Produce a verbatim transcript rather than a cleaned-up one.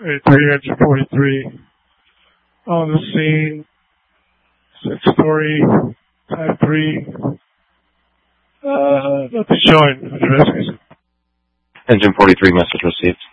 three Engine forty-three on the scene. Six-story, type three. Uh, nothing showing. Engine forty-three, message received.